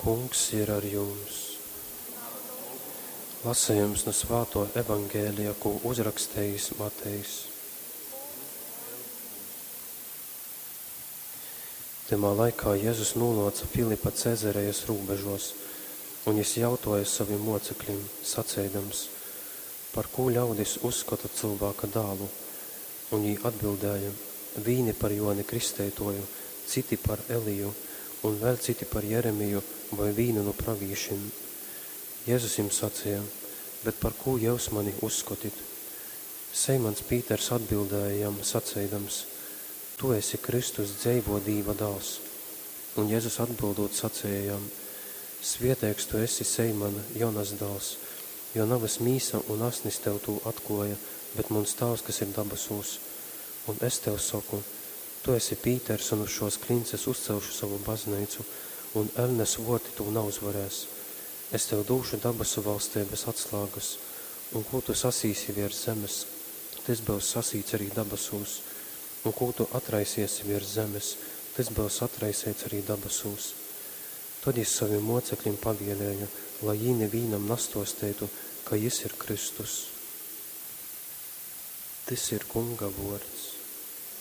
Kungs ir ar jums. Lasījums no Svēto evaņģēlija, ko uzrakstījis Matejs. Tamā laikā Jēzus nolūca Filipa Cezarejas robežos, un viņš jautāja saviem mocekļiem, sacēdams, par ko ļaudis uzskata cilvēka dēlu, un viņi atbildēja, vīni par Joni Kristētoju, citi par Eliju, un vēl citi par Jeremiju vai vīnu no pravīšiem. Jēzus viņam sacīja, bet par ko jūs mani uzskatīt? Seimons Pīters atbildēja jam sacēdams, tu esi Kristus dzīvo Dieva dēls. Un Jēzus atbildot sacīja jam, svētīgs tu esi Seimona Jonas dēls, jo nav es mīsa un asnis tev to atklāja, bet mans tēvs, kas ir dabasūs. Un es tev saku, tu esi Pīters, un uz šos klinces uzcelšu savu baznīcu, un elnes vorti tu nav uzvarēs. Es tev došu dabasu valstības atslēgas, un ko tu sasīsi virs zemes, tas būs sasīts arī dabasūs, un ko tu atraisiesi virs zemes, tas būs atraisīts arī dabasūs. Tad es saviem mocekļiem pavēlēju, lai viņi nevienam nastostētu, ka jis ir Kristus. Tas ir Kunga vārds.